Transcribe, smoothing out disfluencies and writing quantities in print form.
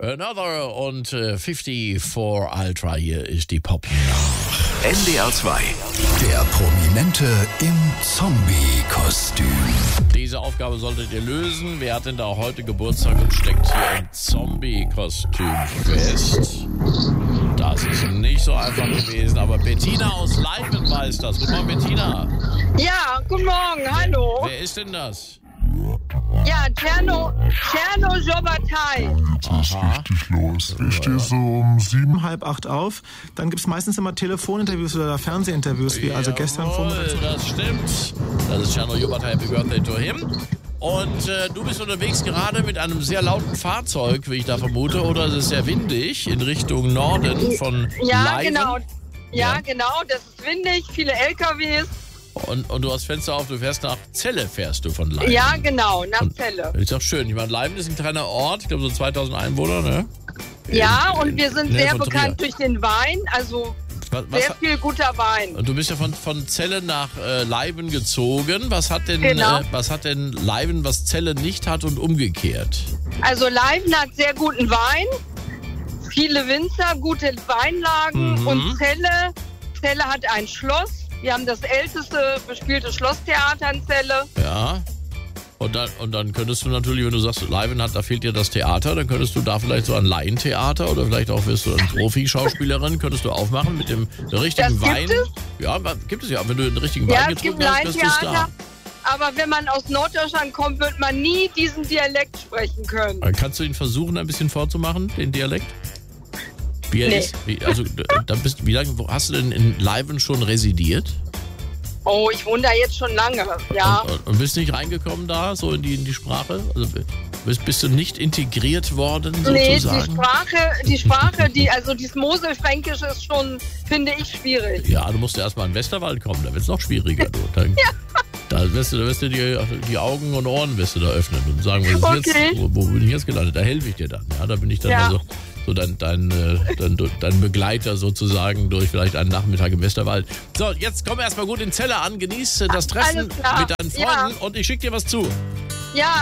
Another und 54 Ultra, hier ist die Pop. NDR 2. Der Prominente im Zombie-Kostüm. Diese Aufgabe solltet ihr lösen. Wer hat denn da heute Geburtstag und steckt hier im Zombie-Kostüm fest? Das ist nicht so einfach gewesen, aber Bettina aus Leiven weiß das. Guten Morgen, Bettina. Ja, guten Morgen, hallo. Wer ist denn das? Ja, Tscherno Jobatai. Aha. Richtig los. Ich stehe so um 7, halb 8 auf. Dann gibt es meistens immer Telefoninterviews oder Fernsehinterviews, wie also gestern Jawohl, das stimmt. Das ist Tscherno Jobatai, Happy Birthday to him. Und du bist unterwegs gerade mit einem sehr lauten Fahrzeug, wie ich da vermute, oder es ist sehr windig in Richtung Norden von Leiven. Genau. Ja, genau, das ist windig, viele LKWs. Und du hast Fenster auf, du fährst nach Celle, fährst du von Leiven. Ja, genau, nach Celle. Ist doch schön. Ich meine, Leiven ist ein kleiner Ort, ich glaube so 2000 Einwohner, ne? Ja, und wir sind sehr von bekannt Trier. durch den Wein, also sehr viel guter Wein. Und du bist ja von Celle nach Leiven gezogen. Was hat denn Leiven, was Celle nicht hat und umgekehrt? Also Leiven hat sehr guten Wein, viele Winzer, gute Weinlagen und Celle hat ein Schloss. Wir haben das älteste bespielte Schlosstheater in Celle. Ja. Und dann könntest du natürlich, wenn du sagst, Leiven hat, da fehlt dir das Theater, dann könntest du da vielleicht so ein Laientheater oder vielleicht auch wirst du eine Profi-Schauspielerin, könntest du aufmachen mit dem richtigen Das Wein. gibt es? Ja, gibt es ja. Wenn du den richtigen Wein Ja, es gibt getrunken hast, bist du Star. Laientheater, aber wenn man aus Norddeutschland kommt, wird man nie diesen Dialekt sprechen können. Kannst du ihn versuchen, ein bisschen vorzumachen, den Dialekt? Wie er Nee. ist? Wie lange hast du denn in Leiven schon residiert? Oh, ich wohne da jetzt schon lange, ja. Und bist nicht reingekommen da, so in die Sprache? Also bist du nicht integriert worden, Nee, sozusagen? also dieses Moselfränkisch ist schon, finde ich, schwierig. Ja, du musst ja erstmal in den Westerwald kommen, da wird es noch schwieriger. Du. Da wirst du die Augen und Ohren wirst du da öffnen und sagen, was ist Okay. jetzt, wo bin ich jetzt gelandet? Da helfe ich dir dann. Ja, da bin ich dann also so dein Begleiter sozusagen durch vielleicht einen Nachmittag im Westerwald. So, jetzt komm erstmal gut in Celle an, genieß das Treffen Alles klar. mit deinen Freunden und ich schicke dir was zu. Ja.